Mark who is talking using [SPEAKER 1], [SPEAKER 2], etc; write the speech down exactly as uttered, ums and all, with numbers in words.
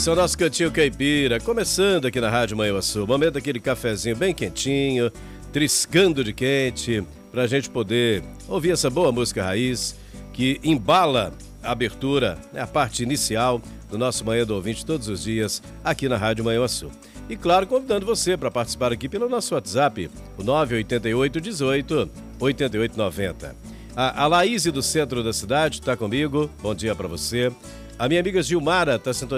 [SPEAKER 1] Esse é o nosso Cantinho Caipira, começando aqui na Rádio Manhuaçu. Momento daquele cafezinho bem quentinho, triscando de quente, pra gente poder ouvir essa boa música raiz que embala a abertura, né, a parte inicial do nosso Manhã do Ouvinte todos os dias aqui na Rádio Manhuaçu. E claro, convidando você para participar aqui pelo nosso WhatsApp, o nove oito oito, dezoito, oitenta e oito noventa. A, a Laís do centro da cidade está comigo, bom dia para você. A minha amiga Gilmara está sintonizando